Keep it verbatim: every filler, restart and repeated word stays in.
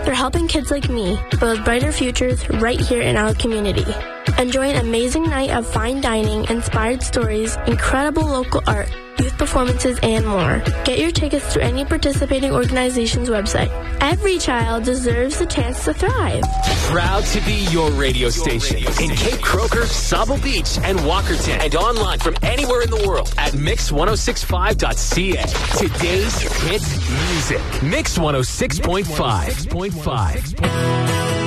They're helping kids like me build brighter futures right here in our community. Enjoy an amazing night of fine dining, inspired stories, incredible local art, youth performances, and more. Get your tickets through any participating organization's website. Every child deserves the chance to thrive. Proud to be your radio station in Cape Croker, Sauble Beach, and Walkerton, and online from anywhere in the world at mix ten sixty-five dot c a. Today's hit music. Mix one oh six point five.